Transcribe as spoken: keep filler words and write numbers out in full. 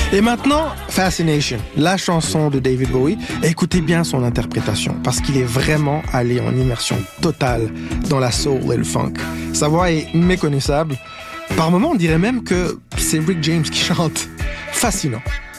Et maintenant, Fascination, la chanson de David Bowie. Écoutez bien son interprétation, parce qu'il est vraiment allé en immersion totale dans la soul et le funk. Sa voix est méconnaissable. Par moments, on dirait même que c'est Rick James qui chante. Fascinant.